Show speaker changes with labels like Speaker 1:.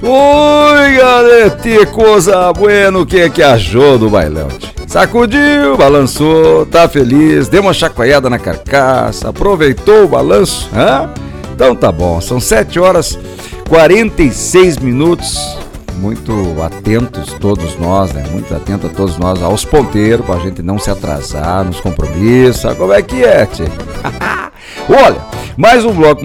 Speaker 1: Oi, galete, coisa bueno, o que achou do bailão? Sacudiu, balançou, tá feliz, deu uma chacoalhada na carcaça, aproveitou o balanço, hã? Então tá bom, são 7h46, muito atentos todos nós, né? Muito atentos a todos nós aos ponteiros, pra gente não se atrasar nos compromissos, sabe como é que é, tchê? Olha, mais um bloco